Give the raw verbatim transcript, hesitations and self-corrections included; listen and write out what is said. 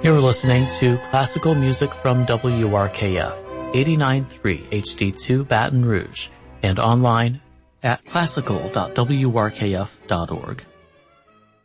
You're listening to classical music from W R K F, eighty-nine point three H D two Baton Rouge, and online at classical dot w r k f dot org.